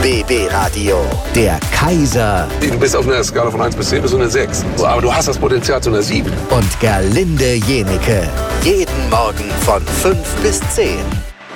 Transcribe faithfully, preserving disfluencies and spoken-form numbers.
B B Radio, der Kaiser Du bist auf einer Skala von eins bis zehn bis eine sechs. Aber du hast das Potenzial zu einer sieben. und Gerlinde Jenike. Jeden Morgen von fünf bis zehn.